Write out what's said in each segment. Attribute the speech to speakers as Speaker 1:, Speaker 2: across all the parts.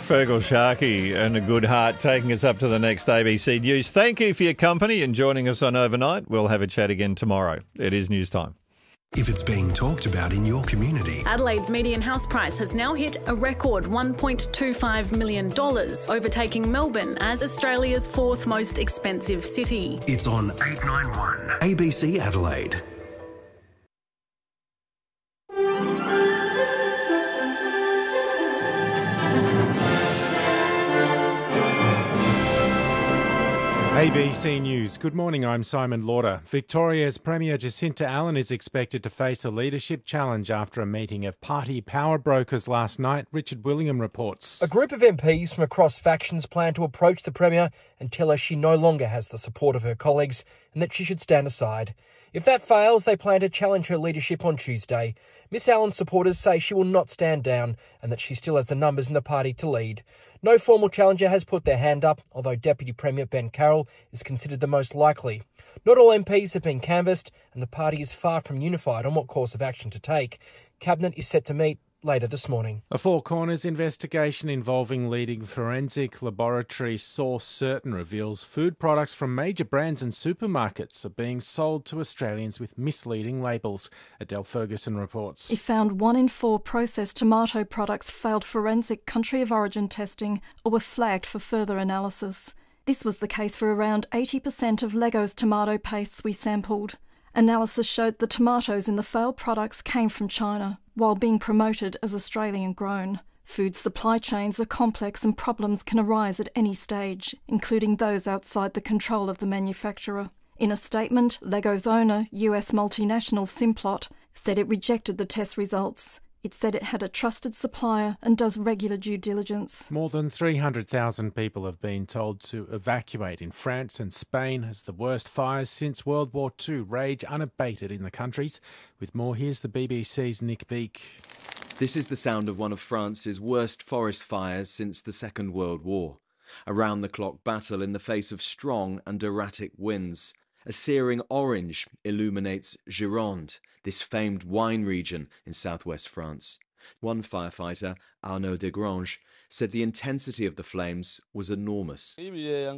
Speaker 1: Fergal Sharkey and a good heart taking us up to the next ABC News. Thank you for your company and joining us on Overnight. We'll have a chat again tomorrow. It is news time.
Speaker 2: If it's being talked about in your community.
Speaker 3: Adelaide's median house price has now hit a record $1.25 million, overtaking Melbourne as Australia's fourth most expensive city.
Speaker 2: It's on 891 ABC Adelaide.
Speaker 4: ABC News. Good morning, I'm Simon Lauder. Victoria's Premier Jacinta Allen is expected to face a leadership challenge after a meeting of party power brokers last night, Richard Willingham reports.
Speaker 5: A group of MPs from across factions plan to approach the Premier and tell her she no longer has the support of her colleagues and that she should stand aside. If that fails, they plan to challenge her leadership on Tuesday. Miss Allen's supporters say she will not stand down and that she still has the numbers in the party to lead. No formal challenger has put their hand up, although Deputy Premier Ben Carroll is considered the most likely. Not all MPs have been canvassed, and the party is far from unified on what course of action to take. Cabinet is set to meet later this morning.
Speaker 4: A Four Corners investigation involving leading forensic laboratory Source Certain reveals food products from major brands and supermarkets are being sold to Australians with misleading labels. Adele Ferguson reports.
Speaker 6: It found 1 in 4 processed tomato products failed forensic country of origin testing or were flagged for further analysis. This was the case for around 80% of Lego's tomato pastes we sampled. Analysis showed the tomatoes in the failed products came from China, while being promoted as Australian-grown. Food supply chains are complex and problems can arise at any stage, including those outside the control of the manufacturer. In a statement, Lego's owner, US multinational Simplot, said it rejected the test results. It said it had a trusted supplier and does regular due diligence.
Speaker 4: More than 300,000 people have been told to evacuate in France and Spain as the worst fires since World War II rage unabated in the countries. With more, here's the BBC's Nick Beake.
Speaker 7: This is the sound of one of France's worst forest fires since the Second World War. A round-the-clock battle in the face of strong and erratic winds. A searing orange illuminates Gironde, this famed wine region in southwest France. One firefighter, Arnaud Desgranges, said the intensity of the flames was enormous.
Speaker 8: It's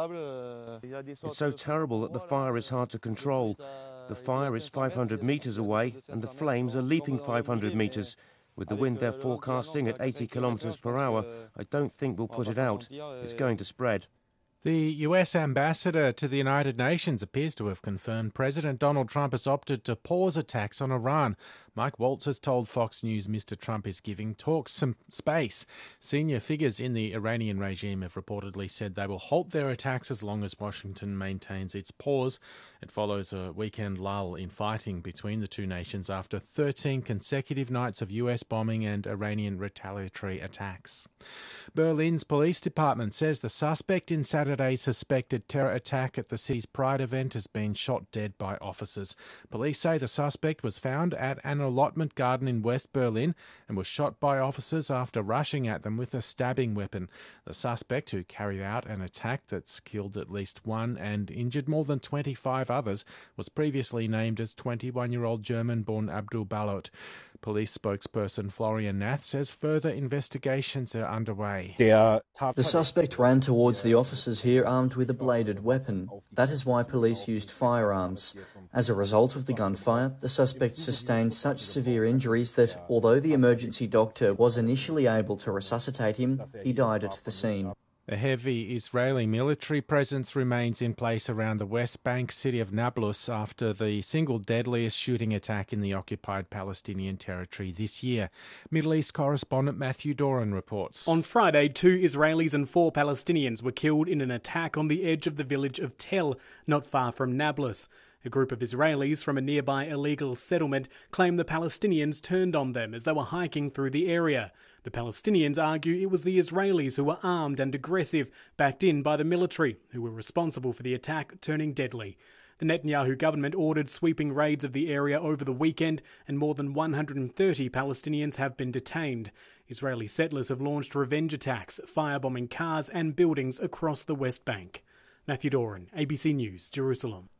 Speaker 8: so terrible that the fire is hard to control. The fire is 500 metres away and the flames are leaping 500 metres. With the wind they're forecasting at 80 kilometres per hour, I don't think we'll put it out. It's going to spread.
Speaker 4: The US ambassador to the United Nations appears to have confirmed President Donald Trump has opted to pause attacks on Iran. Mike Waltz has told Fox News Mr. Trump is giving talks some space. Senior figures in the Iranian regime have reportedly said they will halt their attacks as long as Washington maintains its pause. It follows a weekend lull in fighting between the two nations after 13 consecutive nights of US bombing and Iranian retaliatory attacks. Berlin's police department says the suspect in Saturday's suspected terror attack at the city's Pride event has been shot dead by officers. Police say the suspect was found at an allotment garden in West Berlin and was shot by officers after rushing at them with a stabbing weapon. The suspect, who carried out an attack that's killed at least one and injured more than 25 others, was previously named as 21-year-old German-born Abdul Balot. Police spokesperson Florian Nath says further investigations are underway.
Speaker 9: The suspect ran towards the officers here armed with a bladed weapon. That is why police used firearms. As a result of the gunfire, the suspect sustained such severe injuries that, although the emergency doctor was initially able to resuscitate him, he died at the scene.
Speaker 4: A heavy Israeli military presence remains in place around the West Bank city of Nablus after the single deadliest shooting attack in the occupied Palestinian territory this year. Middle East correspondent Matthew Doran reports.
Speaker 10: On Friday, 2 Israelis and 4 Palestinians were killed in an attack on the edge of the village of Tel, not far from Nablus. A group of Israelis from a nearby illegal settlement claim the Palestinians turned on them as they were hiking through the area. The Palestinians argue it was the Israelis who were armed and aggressive, backed in by the military, who were responsible for the attack turning deadly. The Netanyahu government ordered sweeping raids of the area over the weekend, and more than 130 Palestinians have been detained. Israeli settlers have launched revenge attacks, firebombing cars and buildings across the West Bank. Matthew Doran, ABC News, Jerusalem.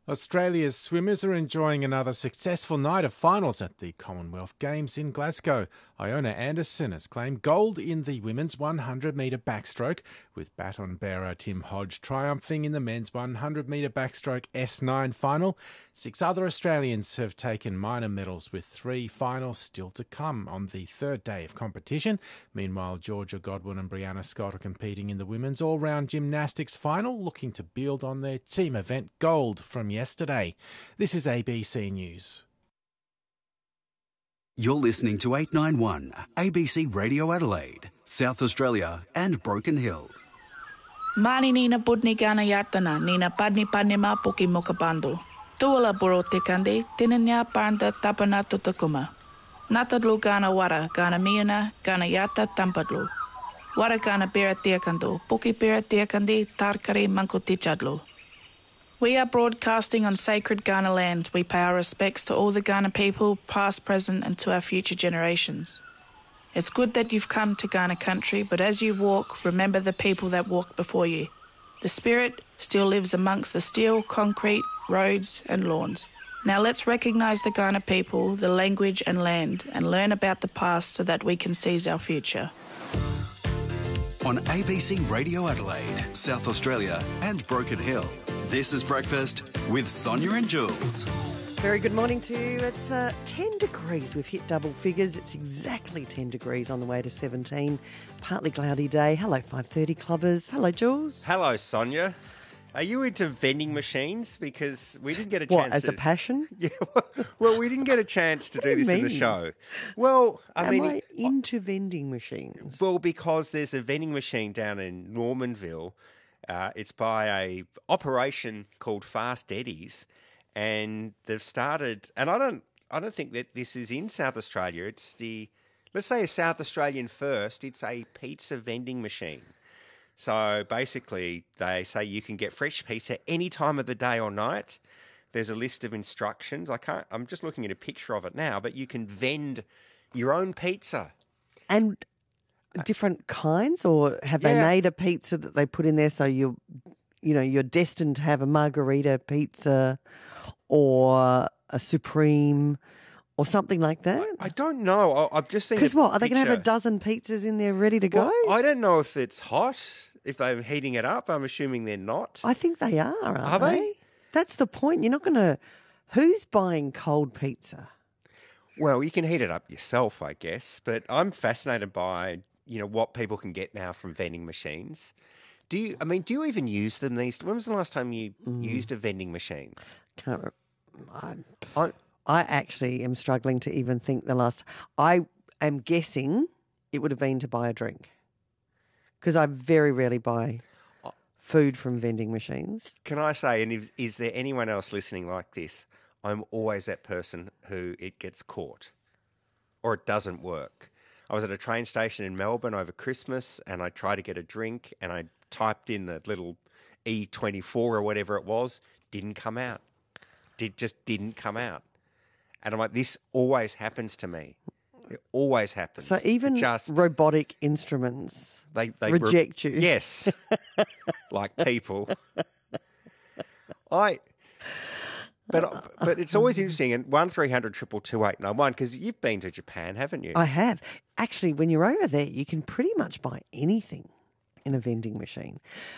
Speaker 4: Australia's swimmers are enjoying another successful night of finals at the Commonwealth Games in Glasgow. Iona Anderson has claimed gold in the women's 100-metre backstroke, with baton bearer Tim Hodge triumphing in the men's 100-metre backstroke S9 final. 6 other Australians have taken minor medals, with 3 finals still to come on the third day of competition. Meanwhile, Georgia Godwin and Brianna Scott are competing in the women's all-round gymnastics final, looking to build on their team event gold from yesterday. This is ABC News.
Speaker 11: You're listening to 891 ABC Radio Adelaide, South Australia and Broken Hill.
Speaker 12: Mani nina budni gana yartana, nina padni ma puki mokabando. Tuala buro tekande, tinanya parnda tapana tutakuma. Natadlu gana wara, gana miuna, gana yata tampadlu. Wara gana bera tiakando, puki bera tiakandi, tarkari mankotichadlu. We are broadcasting on sacred Kaurna land. We pay our respects to all the Kaurna people, past, present, and to our future generations. It's good that you've come to Kaurna country, but as you walk, remember the people that walked before you. The spirit still lives amongst the steel, concrete, roads, and lawns. Now let's recognise the Kaurna people, the language and land, and learn about the past so that we can seize our future.
Speaker 11: On ABC Radio Adelaide, South Australia and Broken Hill. This is Breakfast with Sonia and Jules.
Speaker 13: Very good morning to you. It's 10 degrees. We've hit double figures. It's exactly 10 degrees on the way to 17. Partly cloudy day. Hello, 5:30 clubbers. Hello, Jules.
Speaker 14: Hello, Sonia. Are you into vending machines? Because we didn't get a chance.
Speaker 13: What, as a passion?
Speaker 14: Yeah. Well, we didn't get a chance to do this in the show. Well,
Speaker 13: Am I into vending machines?
Speaker 14: Well, because there's a vending machine down in Normanville. It's by a operation called Fast Eddie's, and they've started. And I don't think that this is in South Australia. It's let's say a South Australian first. It's a pizza vending machine. So basically, they say you can get fresh pizza any time of the day or night. There's a list of instructions. I'm just looking at a picture of it now, but you can vend your own pizza.
Speaker 13: And different kinds, or have they made a pizza that they put in there so you're destined to have a margarita pizza or a supreme or something like that?
Speaker 14: I don't know. I've just seen.
Speaker 13: Because what, are they going to have a dozen pizzas in there ready to go?
Speaker 14: I don't know if it's hot, if they're heating it up. I'm assuming they're not.
Speaker 13: I think they are.
Speaker 14: Are they?
Speaker 13: That's the point. You're not going to. Who's buying cold pizza?
Speaker 14: Well, you can heat it up yourself, I guess. But I'm fascinated by what people can get now from vending machines. Do you even use them these? When was the last time you used a vending machine?
Speaker 13: I actually am struggling to even think the last. I am guessing it would have been to buy a drink, because I very rarely buy food from vending machines.
Speaker 14: Can I say, and is there anyone else listening like this? I'm always that person who it gets caught or it doesn't work. I was at a train station in Melbourne over Christmas and I tried to get a drink and I typed in the little E24 or whatever it was. Didn't come out. Just didn't come out. And I'm like, this always happens to me. It always happens.
Speaker 13: So even robotic instruments they reject you.
Speaker 14: Yes. Like people. But it's always interesting. And 1300 222 891, because you've been to Japan, haven't you?
Speaker 13: I have. Actually, when you're over there, you can pretty much buy anything in a vending machine.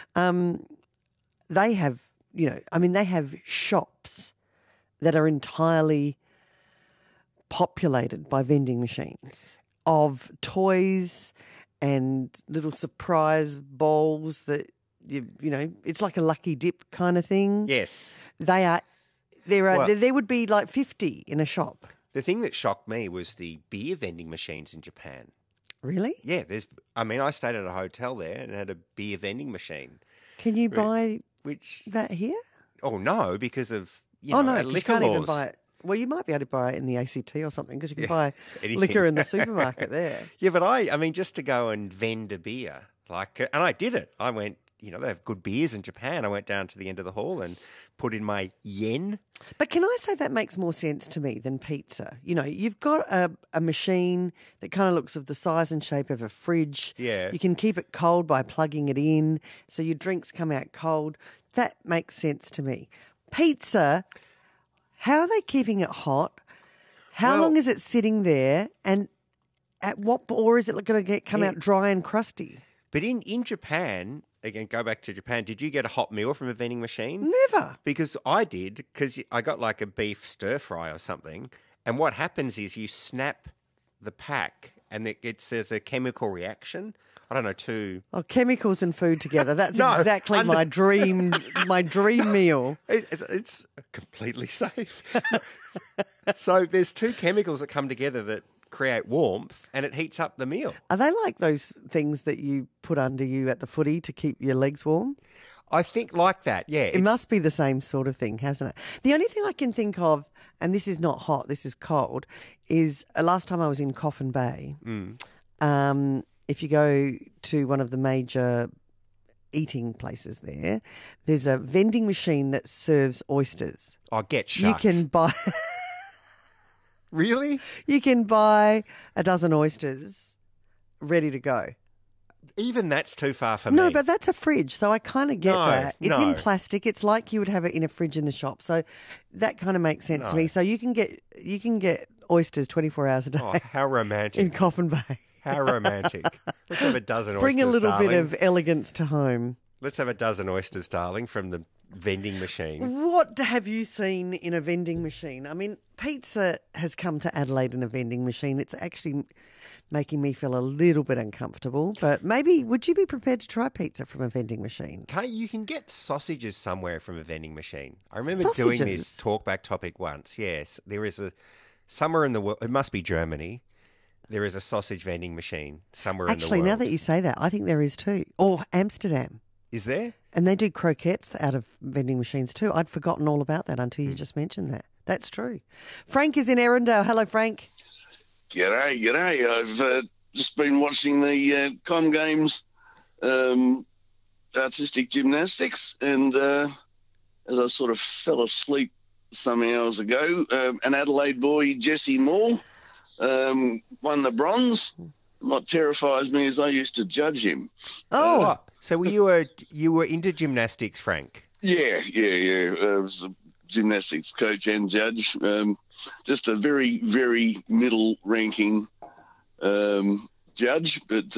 Speaker 13: They have, they have shops that are entirely populated by vending machines of toys and little surprise bowls that, it's like a lucky dip kind of thing.
Speaker 14: Yes.
Speaker 13: There would be like 50 in a shop.
Speaker 14: The thing that shocked me was the beer vending machines in Japan.
Speaker 13: Really?
Speaker 14: Yeah. I stayed at a hotel there and had a beer vending machine.
Speaker 13: Can you buy that here?
Speaker 14: Oh, no, because of,
Speaker 13: liquor you can't
Speaker 14: laws.
Speaker 13: Even buy it. Well, you might be able to buy it in the ACT or something, because you can buy liquor in the supermarket there.
Speaker 14: Yeah, but just to go and vend a beer, and I did it. I went, they have good beers in Japan. I went down to the end of the hall and put in my yen.
Speaker 13: But can I say that makes more sense to me than pizza? You've got a machine that kind of looks of the size and shape of a fridge.
Speaker 14: Yeah.
Speaker 13: You can keep it cold by plugging it in, so your drinks come out cold. That makes sense to me. pizza, how are they keeping it hot? How long is it sitting there? And or is it going to come out dry and crusty?
Speaker 14: But in Japan, again, go back to Japan, did you get a hot meal from a vending machine?
Speaker 13: Never.
Speaker 14: Because I did, because I got like a beef stir fry or something. And what happens is you snap the pack and there's a chemical reaction. I don't know,
Speaker 13: chemicals and food together. That's exactly my dream meal.
Speaker 14: It's completely safe. So there's two chemicals that come together that create warmth and it heats up the meal.
Speaker 13: Are they like those things that you put under you at the footy to keep your legs warm?
Speaker 14: I think like that, yeah.
Speaker 13: It must be the same sort of thing, hasn't it? The only thing I can think of, and this is not hot, this is cold, is last time I was in Coffin Bay. If you go to one of the major eating places there's a vending machine that serves oysters.
Speaker 14: Oh, get shucked.
Speaker 13: You can buy...
Speaker 14: Really?
Speaker 13: You can buy a dozen oysters ready to go.
Speaker 14: Even that's too far for me.
Speaker 13: No, but that's a fridge, so I kind of get that. It's in plastic. It's like you would have it in a fridge in the shop. So that kind of makes sense to me. So you can get oysters 24 hours a day.
Speaker 14: Oh, how romantic.
Speaker 13: In Coffin Bay.
Speaker 14: How romantic. Let's have a dozen oysters,
Speaker 13: Bring a little
Speaker 14: darling.
Speaker 13: bit of elegance to home.
Speaker 14: Let's have a dozen oysters, darling, from the vending machine.
Speaker 13: What have you seen in a vending machine? I mean, pizza has come to Adelaide in a vending machine. It's actually making me feel a little bit uncomfortable, but maybe would you be prepared to try pizza from a vending machine?
Speaker 14: You can get sausages somewhere from a vending machine. I remember doing this talkback topic once. Yes, there is somewhere in the world, it must be Germany, there is a sausage vending machine somewhere in the world.
Speaker 13: Actually, now that you say that, I think there is too. Or Amsterdam.
Speaker 14: Is there?
Speaker 13: And they do croquettes out of vending machines too. I'd forgotten all about that until you just mentioned that. That's true. Frank is in Erindale. Hello, Frank.
Speaker 15: G'day. I've just been watching the Com Games artistic gymnastics, and as I sort of fell asleep some hours ago, an Adelaide boy, Jesse Moore, won the bronze. What terrifies me is I used to judge him.
Speaker 14: So you were into gymnastics, Frank?
Speaker 15: Yeah. I was a gymnastics coach and judge. Just a very, very middle-ranking judge, but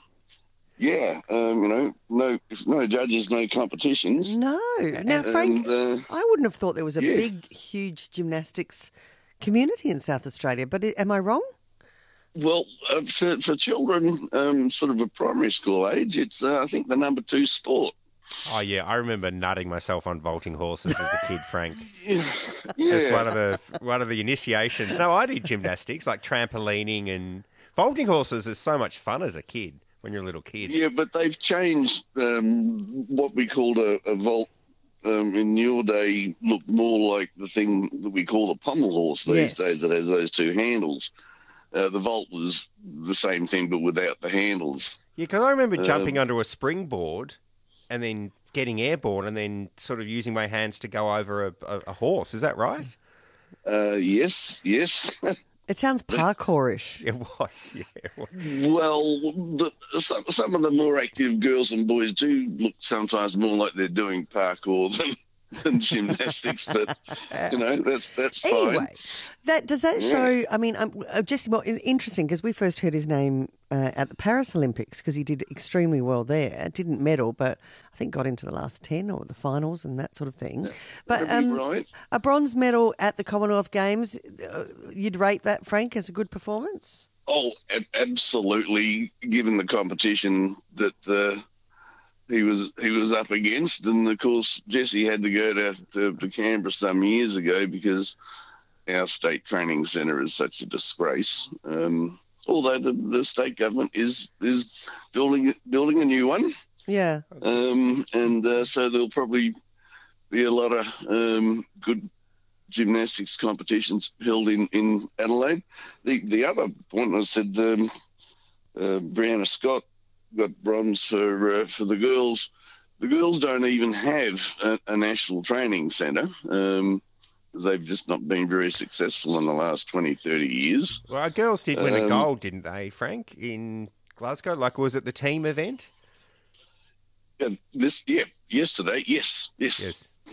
Speaker 15: no judges, no competitions.
Speaker 13: No. Now, Frank, I wouldn't have thought there was a big, huge gymnastics community in South Australia, but am I wrong?
Speaker 15: Well, for children sort of a primary school age, it's, I think, the number 2 sport.
Speaker 14: Oh, yeah. I remember nutting myself on vaulting horses as a kid, Frank.
Speaker 15: Yeah.
Speaker 14: Just one of the initiations. No, I did gymnastics, like trampolining, and vaulting horses is so much fun as a kid, when you're a little kid.
Speaker 15: Yeah, but they've changed what we called a vault. In your day, looked more like the thing that we call the pommel horse these days that has those 2 handles. The vault was the same thing, but without the handles.
Speaker 14: Yeah, because I remember jumping onto a springboard and then getting airborne and then sort of using my hands to go over a horse. Is that right?
Speaker 15: Yes.
Speaker 13: It sounds parkourish.
Speaker 14: It was, yeah.
Speaker 15: Well, some of the more active girls and boys do look sometimes more like they're doing parkour than gymnastics, but that's fine.
Speaker 13: Anyway, does that show? I mean, Jesse, interesting because we first heard his name at the Paris Olympics because he did extremely well there. Didn't medal, but I think got into the last 10 or the finals and that sort of thing. But
Speaker 15: right.
Speaker 13: A bronze medal at the Commonwealth Games, you'd rate that, Frank, as a good performance?
Speaker 15: Oh, absolutely. Given the competition that he was up against, and of course Jesse had to go to Canberra some years ago because our state training centre is such a disgrace. Although the state government is building a new one.
Speaker 13: Yeah.
Speaker 15: So there'll probably be a lot of good gymnastics competitions held in Adelaide. The other point I said, Brianna Scott got bronze for the girls. The girls don't even have a national training centre. They've just not been very successful in the last 20, 30 years.
Speaker 14: Well, our girls did win a gold, didn't they, Frank, in Glasgow? Like, was it the team event?
Speaker 15: Yesterday, yes.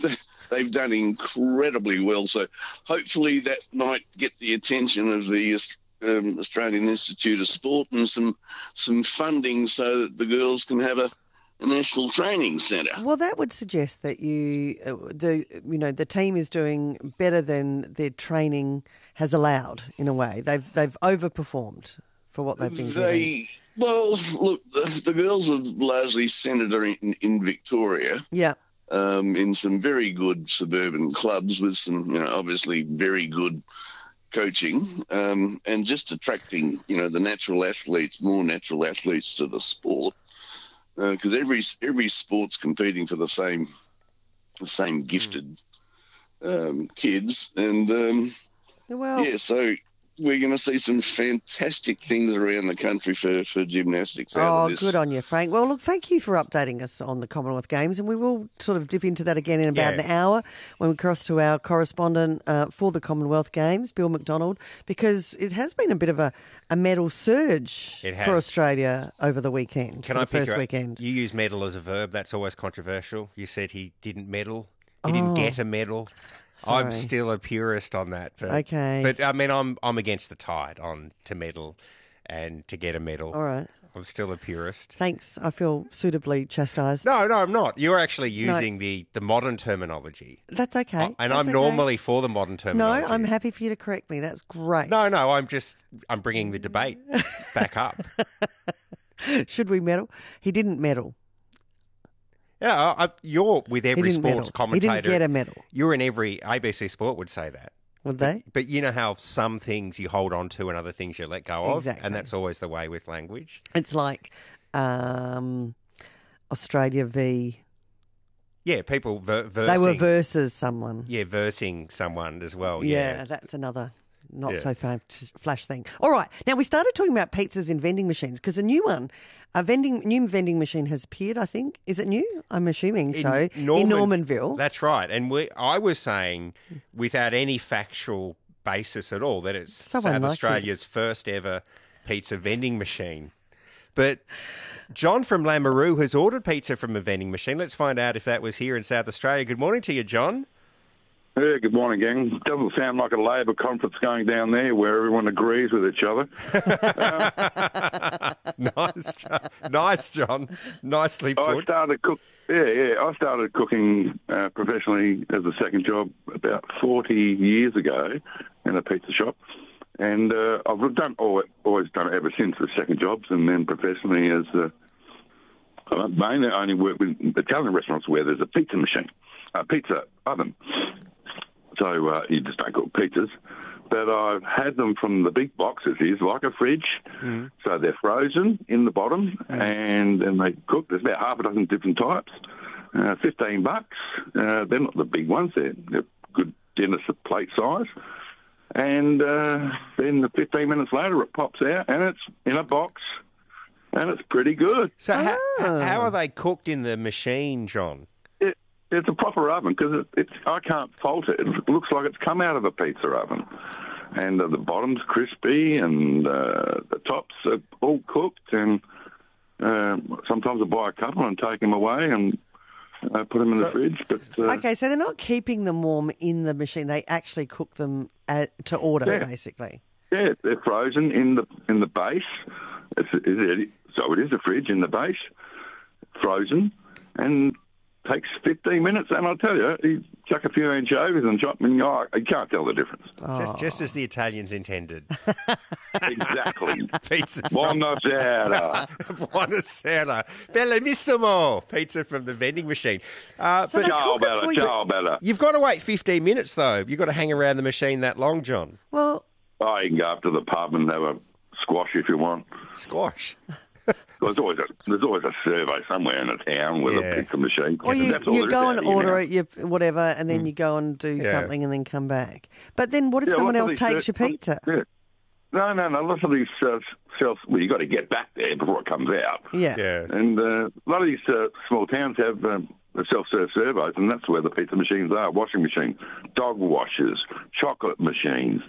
Speaker 15: they've done incredibly well. So hopefully that might get the attention of the Australian Institute of Sport and some funding so that the girls can have a national training centre.
Speaker 13: Well, that would suggest that the team is doing better than their training has allowed. In a way, they've overperformed for what they've been doing.
Speaker 15: Well, look, the girls are largely centred in Victoria.
Speaker 13: Yeah.
Speaker 15: In some very good suburban clubs with some, obviously very good coaching, and just attracting, the more natural athletes to the sport. Because every sport's competing for the same gifted kids, and so we're going to see some fantastic things around the country for gymnastics.
Speaker 13: Good on you, Frank. Well, look, thank you for updating us on the Commonwealth Games, and we will sort of dip into that again in about an hour when we cross to our correspondent for the Commonwealth Games, Bill McDonald, because it has been a bit of a medal surge for Australia over the weekend.
Speaker 14: Can I pick
Speaker 13: first weekend?
Speaker 14: You use medal as a verb. That's always controversial. You said he didn't medal. He didn't get a medal.
Speaker 13: Sorry.
Speaker 14: I'm still a purist on that. But,
Speaker 13: okay.
Speaker 14: But, I mean, I'm against the tide to medal and to get a medal.
Speaker 13: All right.
Speaker 14: I'm still a purist.
Speaker 13: Thanks. I feel suitably chastised.
Speaker 14: No, I'm not. You're actually using the modern terminology.
Speaker 13: That's okay.
Speaker 14: And I'm normally for the modern terminology.
Speaker 13: No, I'm happy for you to correct me. That's great.
Speaker 14: No, I'm bringing the debate back up.
Speaker 13: Should we medal? He didn't medal.
Speaker 14: Yeah, you're with every sports commentator.
Speaker 13: He didn't get a medal.
Speaker 14: You're in every ABC Sport would say that.
Speaker 13: Would they?
Speaker 14: But you know how some things you hold on to and other things you let go of?
Speaker 13: Exactly.
Speaker 14: And that's always the way with language.
Speaker 13: It's like Australia v...
Speaker 14: Yeah, people versing.
Speaker 13: They were versus someone.
Speaker 14: Yeah, versing someone as well.
Speaker 13: Yeah, that's another not so flash thing. All right. Now, we started talking about pizzas in vending machines because a new vending machine has appeared, I think. Is it new? I'm assuming so. In Normanville.
Speaker 14: That's right. And I was saying, without any factual basis at all, that it's South Australia's first ever pizza vending machine. But John from Lameroo has ordered pizza from a vending machine. Let's find out if that was here in South Australia. Good morning to you, John.
Speaker 16: Yeah, good morning, gang. Doesn't sound like a Labor conference going down there where everyone agrees with each other.
Speaker 14: Nice, John. Nicely put.
Speaker 16: I started cooking professionally as a second job about 40 years ago in a pizza shop, and I've always done it ever since, the second jobs, and then professionally as I mainly only work with Italian restaurants where there's a pizza machine, a pizza oven. So you just don't cook pizzas. But I've had them from the big boxes. It's like a fridge. Mm-hmm. So they're frozen in the bottom, and then they cook. There's about half a dozen different types. $15. They're not the big ones. They're good dinner plate size. And then 15 minutes later, it pops out, and it's in a box, and it's pretty good.
Speaker 14: So how are they cooked in the machine, John?
Speaker 16: It's a proper oven because I can't fault it. It looks like it's come out of a pizza oven. And the bottom's crispy and the tops are all cooked. And sometimes I buy a couple and take them away and put them in the fridge. But
Speaker 13: okay, so they're not keeping them warm in the machine. They actually cook them to order, basically.
Speaker 16: Yeah, they're frozen in the base. So it is a fridge in the base, frozen, and takes 15 minutes, and I'll tell you, you chuck a few anchovies and chop them, you can't tell the difference.
Speaker 14: Just as the Italians intended.
Speaker 16: Exactly.
Speaker 14: Pizza.
Speaker 16: Buonasera.
Speaker 14: Buonasera. Bellissimo. Pizza from the vending machine.
Speaker 16: Ciao, Bella.
Speaker 14: You've got to wait 15 minutes, though. You've got to hang around the machine that long, John.
Speaker 13: Well...
Speaker 16: you can go up to the pub and have a squash if you want.
Speaker 14: Squash?
Speaker 16: There's always a survey somewhere in a town with a pizza machine.
Speaker 13: Or you go and order it, whatever, and then you go and do something and then come back. But then what if someone else takes your pizza?
Speaker 16: Yeah. No. Lots of these you got to get back there before it comes out.
Speaker 13: Yeah.
Speaker 16: And a lot of these small towns have self-serve surveys, and that's where the pizza machines are. Washing machines, dog washers, chocolate machines,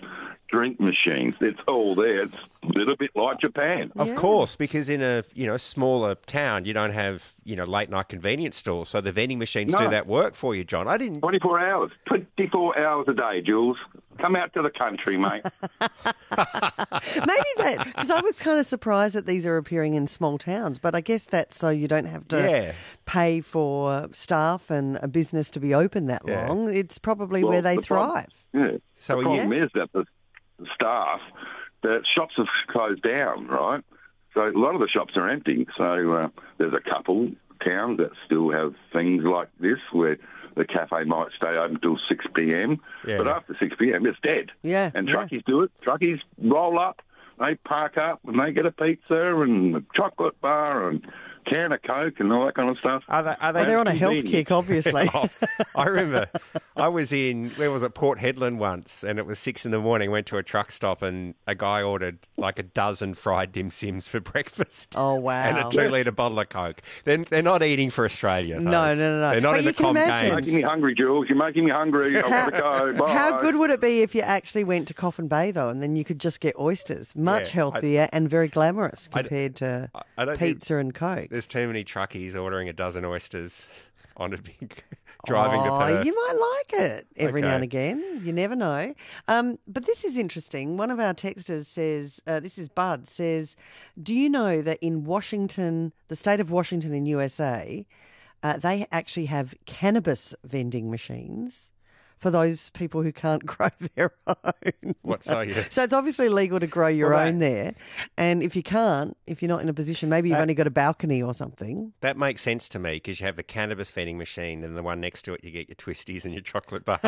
Speaker 16: drink machines. It's all there. It's a little bit like Japan.
Speaker 14: Of course, because in a smaller town, you don't have late night convenience stores, so the vending machines do that work for you, John.
Speaker 16: 24 hours a day, Jules. Come out to the country, mate.
Speaker 13: Maybe that, because I was kind of surprised that these are appearing in small towns, but I guess that's so you don't have to pay for staff and a business to be open that long. It's probably where they thrive.
Speaker 16: So the problem is that the staff, the shops have closed down, right? So a lot of the shops are empty. So there's a couple towns that still have things like this where the cafe might stay open until 6 p.m, but after 6 p.m, it's dead.
Speaker 13: Yeah.
Speaker 16: And truckies do it. Truckies roll up, they park up, and they get a pizza and a chocolate bar and can of Coke and all that kind of stuff.
Speaker 13: They're on a health kick, obviously.
Speaker 14: I remember I was in, where was it, Port Hedland once, and it was 6 a.m, went to a truck stop, and a guy ordered like a dozen fried dim sims for breakfast.
Speaker 13: Oh, wow.
Speaker 14: And a 2-litre bottle of Coke. They're not eating for Australia.
Speaker 13: No.
Speaker 14: They're not in the Com Games.
Speaker 16: You're making me hungry, Jules. You're making me hungry. I've got to go. Bye.
Speaker 13: How good would it be if you actually went to Coffin Bay, though, and then you could just get oysters? Much healthier and very glamorous compared to pizza and Coke.
Speaker 14: There's too many truckies ordering a dozen oysters on a big driving to Perth.
Speaker 13: You might like it every now and again. You never know. But this is interesting. One of our texters says, this is Bud, says, do you know that in Washington, the state of Washington in USA, they actually have cannabis vending machines for those people who can't grow their own.
Speaker 14: So
Speaker 13: it's obviously legal to grow your own there. And if you can't, if you're not in a position, maybe you've only got a balcony or something.
Speaker 14: That makes sense to me because you have the cannabis vending machine and the one next to it you get your twisties and your chocolate bars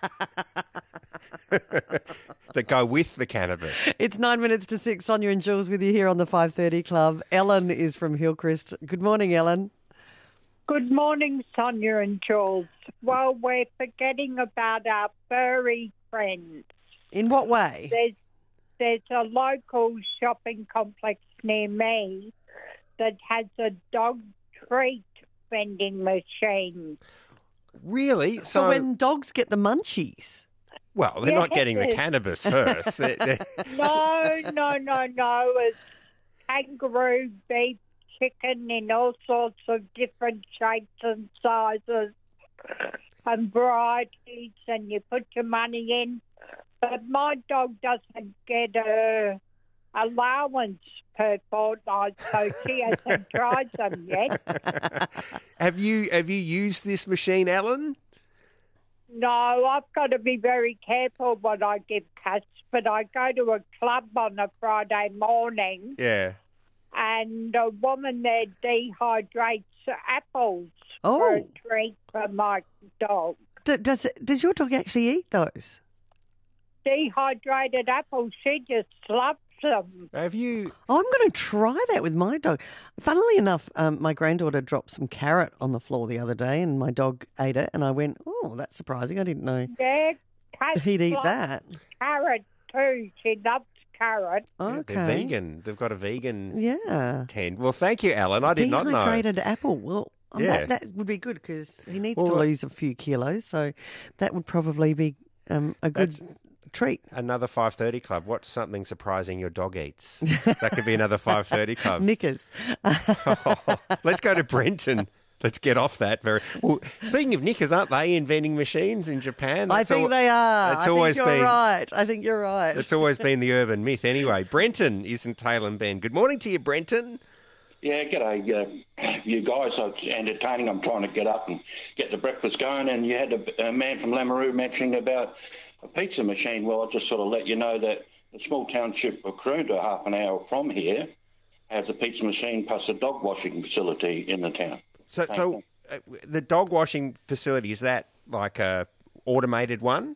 Speaker 14: that go with the cannabis.
Speaker 13: It's 9 minutes to 6. Sonia and Jules with you here on the 5:30 Club. Ellen is from Hillcrest. Good morning, Ellen.
Speaker 17: Good morning, Sonia and Jules. Well, we're forgetting about our furry friends.
Speaker 13: In what way?
Speaker 17: There's a local shopping complex near me that has a dog treat vending machine.
Speaker 14: Really?
Speaker 13: So when dogs get the munchies?
Speaker 14: Well, they're not getting the cannabis first.
Speaker 17: No. It's kangaroo, beef, chicken in all sorts of different shapes and sizes and varieties, and you put your money in. But my dog doesn't get a allowance per fortnight, so she hasn't tried them yet.
Speaker 14: Have you used this machine, Alan?
Speaker 17: No, I've got to be very careful what I give cats, but I go to a club on a Friday morning.
Speaker 14: Yeah.
Speaker 17: And a woman there dehydrates apples for a treat for my dog.
Speaker 13: Does your dog actually eat those?
Speaker 17: Dehydrated apples, she just loves them.
Speaker 14: Have you?
Speaker 13: I'm going to try that with my dog. Funnily enough, my granddaughter dropped some carrot on the floor the other day and my dog ate it and I went, oh, that's surprising. I didn't know he'd eat that.
Speaker 17: Carrot too. She loves carrot.
Speaker 13: Okay.
Speaker 14: They're vegan. They've got a vegan tent. Well, thank you, Alan. I did not know.
Speaker 13: Dehydrated apple. Well, that would be good because he needs to lose a few kilos. So that would probably be a good treat.
Speaker 14: Another 5:30 Club. What's something surprising your dog eats? That could be another 5:30 Club.
Speaker 13: Knickers.
Speaker 14: Let's go to Brenton. Let's get off that. Well, speaking of knickers, aren't they in vending machines in Japan?
Speaker 13: I think they are.
Speaker 14: I think
Speaker 13: you're right.
Speaker 14: It's always been the urban myth. Anyway, Brenton is in Taylor and Ben. Good morning to you, Brenton.
Speaker 18: Yeah, g'day. You guys are entertaining. I'm trying to get up and get the breakfast going, and you had a man from Lameroo mentioning about a pizza machine. Well, I'll just sort of let you know that the small township of Croonta, half an hour from here, has a pizza machine plus a dog washing facility in the town.
Speaker 14: So the dog washing facility, is that like a automated one?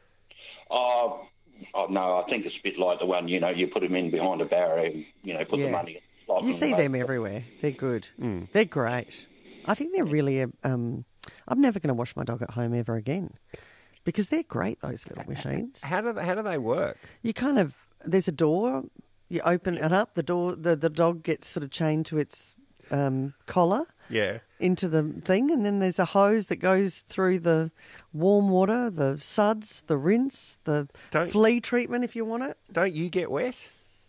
Speaker 18: Oh, no, I think it's a bit like the one, you put them in behind a barrier and, put the money in.
Speaker 13: You see them everywhere. They're good. They're great. I think they're really I'm never going to wash my dog at home ever again because they're great, those little machines.
Speaker 14: How do they work?
Speaker 13: You there's a door, you open it up, the door, the dog gets sort of chained to its collar
Speaker 14: Yeah.
Speaker 13: into the thing, and then there's a hose that goes through the warm water, the suds, the rinse, the flea treatment if you want it.
Speaker 14: Don't you get wet?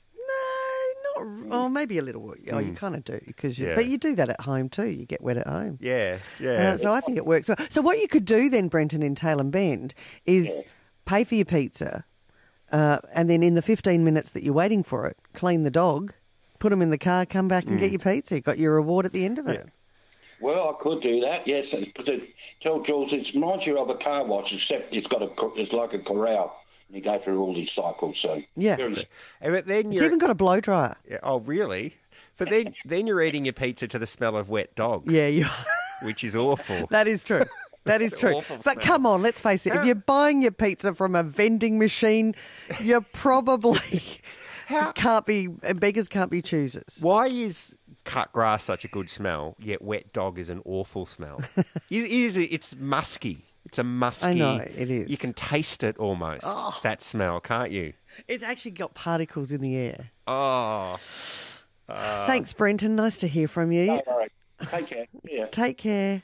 Speaker 13: Oh, maybe a little. Oh, you kind of do
Speaker 14: Yeah.
Speaker 13: but you do that at home too. You get wet at home.
Speaker 14: Yeah.
Speaker 13: So I think it works well. So what you could do then, Brenton, in Tail and Bend, is pay for your pizza, and then in the 15 minutes that you're waiting for it, clean the dog, put them in the car, come back and get your pizza. You got your reward at the end of it.
Speaker 18: Well, I could do that, yes. Tell Jules it reminds you of a car wash, except it's like a corral. And you go through all these cycles. So
Speaker 13: yeah,
Speaker 14: but then
Speaker 13: it's even got a blow dryer.
Speaker 14: Yeah, oh, really? But then you're eating your pizza to the smell of wet dog.
Speaker 13: Yeah, you.
Speaker 14: Which is awful.
Speaker 13: That is true. That is true. But come on, let's face it. If you're buying your pizza from a vending machine, you're probably beggars can't be choosers.
Speaker 14: Why is cut grass such a good smell, yet wet dog is an awful smell? It's musky. It's a musky.
Speaker 13: I know, it is.
Speaker 14: You can taste it almost, that smell, can't you?
Speaker 13: It's actually got particles in the air.
Speaker 14: Oh.
Speaker 13: Thanks, Brenton. Nice to hear from you.
Speaker 18: All right. Take care. Yeah.
Speaker 13: Take care.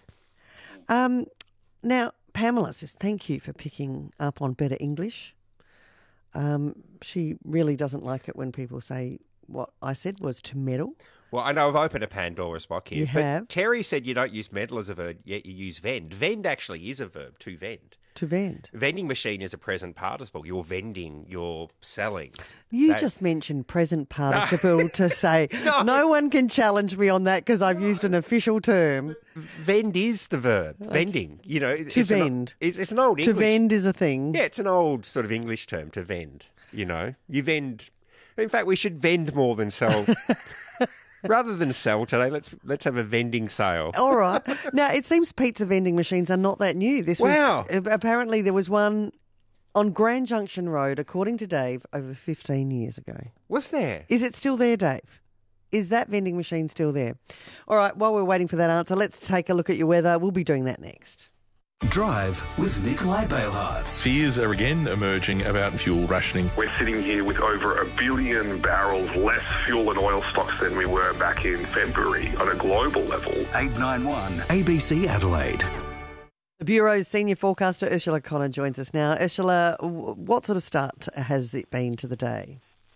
Speaker 13: Now, Pamela says, thank you for picking up on better English. She really doesn't like it when people say what I said was to meddle.
Speaker 14: Well, I know I've opened a Pandora's box here.
Speaker 13: You have.
Speaker 14: Terry said you don't use meddle as a verb, yet you use vend. Vend actually is a verb, to vend.
Speaker 13: To vend.
Speaker 14: Vending machine is a present participle. You're vending, you're selling.
Speaker 13: You just mentioned present participle to say no one can challenge me on that because I've used an official term.
Speaker 14: Vend is the verb. Vending. You know,
Speaker 13: to vend.
Speaker 14: It's an old English.
Speaker 13: To vend is a thing.
Speaker 14: Yeah, it's an old sort of English term, to vend. You know, you vend. In fact, we should vend more than sell. Rather than sell today, let's have a vending sale.
Speaker 13: All right. Now, it seems pizza vending machines are not that new. Apparently there was one on Grand Junction Road, according to Dave, over 15 years ago.
Speaker 14: Was there?
Speaker 13: Is it still there, Dave? Is that vending machine still there? All right, while we're waiting for that answer, let's take a look at your weather. We'll be doing that next.
Speaker 2: Drive with Nikolai Bailhartz.
Speaker 19: Fears are again emerging about fuel rationing.
Speaker 20: We're sitting here with over 1 billion barrels less fuel and oil stocks than we were back in February on a global level.
Speaker 2: 891 ABC Adelaide.
Speaker 13: The Bureau's senior forecaster Ursula Connor joins us now. Ursula, what sort of start has it been to the day?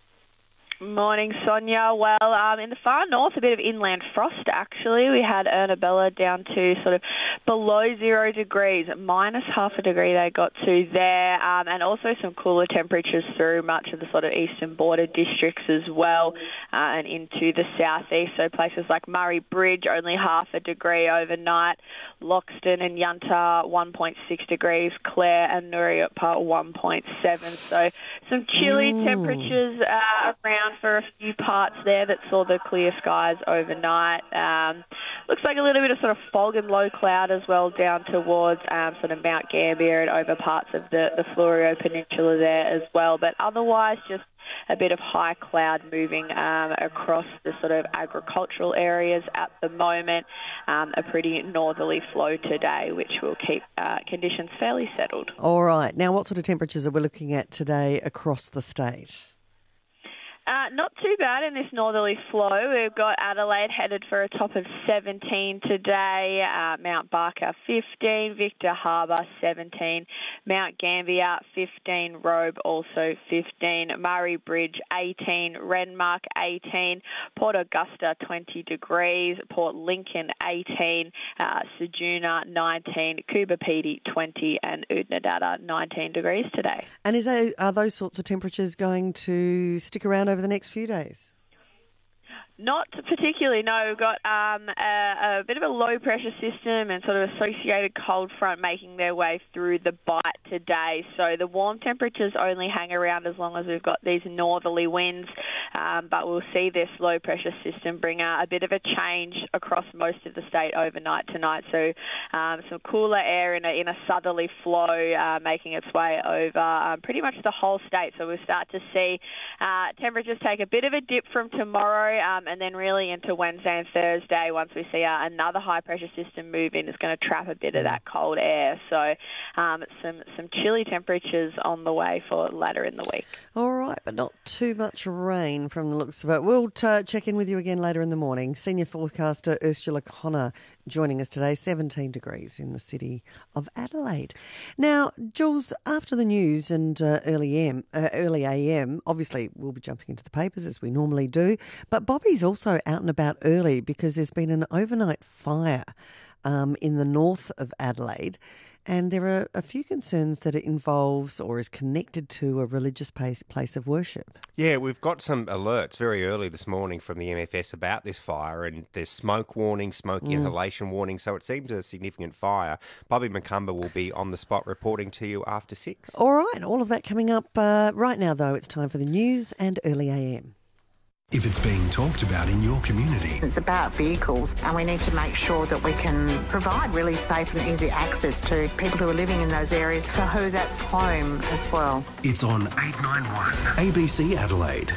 Speaker 21: Morning, Sonia. Well, in the far north, a bit of inland frost, actually. We had Ernabella down to sort of below 0 degrees, minus half a degree they got to there, and also some cooler temperatures through much of the sort of eastern border districts as well, and into the southeast. So places like Murray Bridge, only half a degree overnight. Loxton and Yunta, 1.6 degrees. Clare and Nooriapa, 1.7. So some chilly temperatures around for a few parts there that saw the clear skies overnight. Looks like a little bit of sort of fog and low cloud as well down towards sort of Mount Gambier and over parts of the Florio Peninsula there as well. But otherwise, just a bit of high cloud moving across the sort of agricultural areas at the moment. A pretty northerly flow today, which will keep conditions fairly settled.
Speaker 13: All right. Now, what sort of temperatures are we looking at today across the state?
Speaker 21: Not too bad in this northerly flow. We've got Adelaide headed for a top of 17 today, Mount Barker 15, Victor Harbour 17, Mount Gambier 15, Robe also 15, Murray Bridge 18, Renmark 18, Port Augusta 20 degrees, Port Lincoln 18, Ceduna 19, Coober Pedy 20 and Oodnadatta 19 degrees today.
Speaker 13: And are those sorts of temperatures going to stick around over the next few days?
Speaker 21: Not particularly, no. We've got a bit of a low-pressure system and sort of associated cold front making their way through the Bight today. So the warm temperatures only hang around as long as we've got these northerly winds, but we'll see this low-pressure system bring a bit of a change across most of the state overnight tonight. So some cooler air in a southerly flow making its way over pretty much the whole state. So we'll start to see temperatures take a bit of a dip from tomorrow And then really into Wednesday and Thursday, once we see another high-pressure system move in, it's going to trap a bit of that cold air. So some chilly temperatures on the way for later in the week.
Speaker 13: All right, but not too much rain from the looks of it. We'll check in with you again later in the morning. Senior forecaster Ursula Connor joining us today, 17 degrees in the city of Adelaide. Now, Jules, after the news and early AM, obviously we'll be jumping into the papers as we normally do, but Bobby's also out and about early because there's been an overnight fire in the north of Adelaide. And there are a few concerns that it involves or is connected to a religious place of worship.
Speaker 14: Yeah, we've got some alerts very early this morning from the MFS about this fire, and there's smoke warning, smoke inhalation warning, so it seems a significant fire. Bobby McCumber will be on the spot reporting to you after 6.
Speaker 13: All right, all of that coming up right now, though. It's time for the news and early AM.
Speaker 2: If it's being talked about in your community.
Speaker 1: It's about vehicles, and we need to make sure that we can provide really safe and easy access to people who are living in those areas for who that's home as well.
Speaker 2: It's on 891 ABC Adelaide.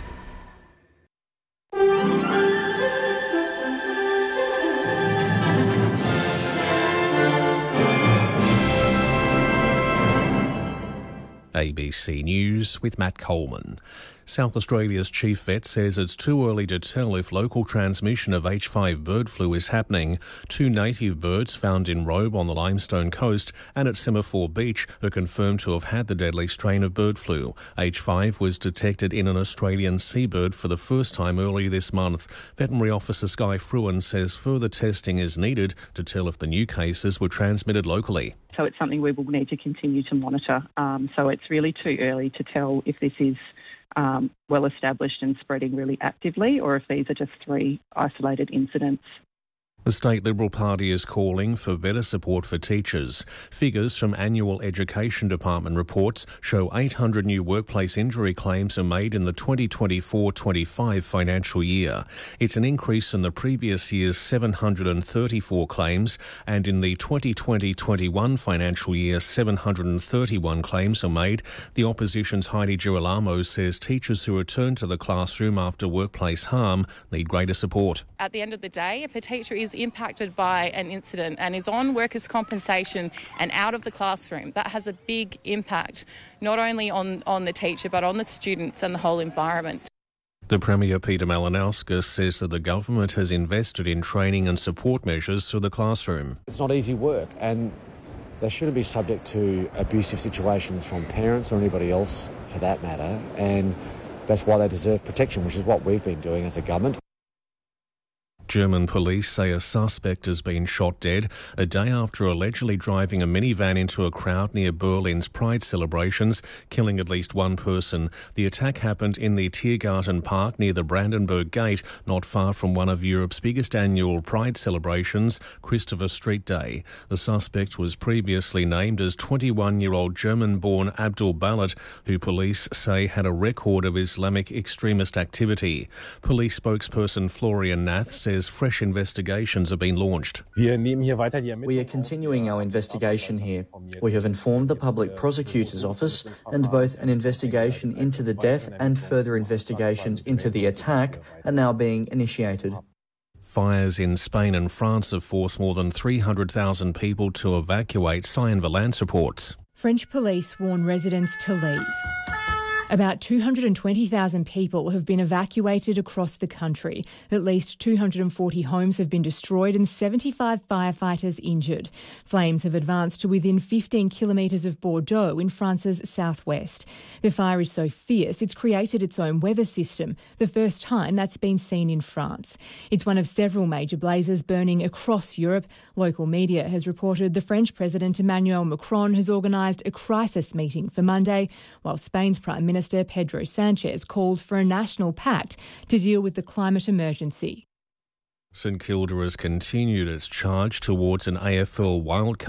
Speaker 22: ABC News with Matt Coleman. South Australia's chief vet says it's too early to tell if local transmission of H5 bird flu is happening. 2 native birds found in Robe on the Limestone Coast and at Semaphore Beach are confirmed to have had the deadly strain of bird flu. H5 was detected in an Australian seabird for the first time earlier this month. Veterinary Officer Skye Fruin says further testing is needed to tell if the new cases were transmitted locally.
Speaker 23: So it's something we will need to continue to monitor. So it's really too early to tell if this is well established and spreading really actively, or if these are just 3 isolated incidents.
Speaker 22: The State Liberal Party is calling for better support for teachers. Figures from annual Education Department reports show 800 new workplace injury claims are made in the 2024-25 financial year. It's an increase in the previous year's 734 claims, and in the 2020-21 financial year, 731 claims are made. The opposition's Heidi Girolamo says teachers who return to the classroom after workplace harm need greater support.
Speaker 24: At the end of the day, if a teacher is impacted by an incident and is on workers' compensation and out of the classroom, that has a big impact not only on the teacher but on the students and the whole environment.
Speaker 22: The Premier Peter Malinauskas says that the government has invested in training and support measures for the classroom.
Speaker 25: It's not easy work, and they shouldn't be subject to abusive situations from parents or anybody else for that matter, and that's why they deserve protection, which is what we've been doing as a government.
Speaker 22: German police say a suspect has been shot dead a day after allegedly driving a minivan into a crowd near Berlin's Pride celebrations, killing at least 1 person. The attack happened in the Tiergarten Park near the Brandenburg Gate, not far from one of Europe's biggest annual Pride celebrations, Christopher Street Day. The suspect was previously named as 21-year-old German-born Abdul Balat, who police say had a record of Islamic extremist activity. Police spokesperson Florian Nath says fresh investigations have been launched.
Speaker 9: We are continuing our investigation here. We have informed the Public Prosecutor's Office, and both an investigation into the death and further investigations into the attack are now being initiated.
Speaker 22: Fires in Spain and France have forced more than 300,000 people to evacuate, Cyan Valance reports.
Speaker 26: French police warn residents to leave. About 220,000 people have been evacuated across the country. At least 240 homes have been destroyed and 75 firefighters injured. Flames have advanced to within 15 kilometres of Bordeaux in France's southwest. The fire is so fierce it's created its own weather system, the first time that's been seen in France. It's one of several major blazes burning across Europe. Local media has reported the French President Emmanuel Macron has organised a crisis meeting for Monday, while Spain's Prime Minister Pedro Sanchez called for a national pact to deal with the climate emergency.
Speaker 22: St Kilda has continued its charge towards an AFL wildcard